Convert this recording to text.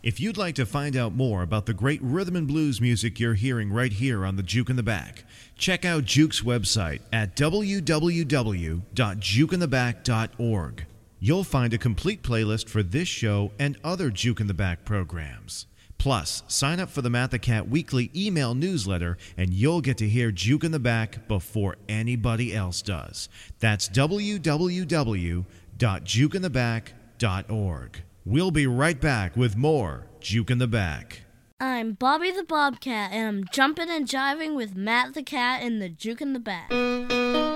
If you'd like to find out more about the great rhythm and blues music you're hearing right here on the Juke in the Back, check out Juke's website at www.jukeintheback.org. You'll find a complete playlist for this show and other Juke in the Back programs. Plus, sign up for the Matt the Cat weekly email newsletter and you'll get to hear Juke in the Back before anybody else does. That's www.jukeintheback.org. We'll be right back with more Juke in the Back. I'm Bobby the Bobcat, and I'm jumping and jiving with Matt the Cat in the Juke in the Back.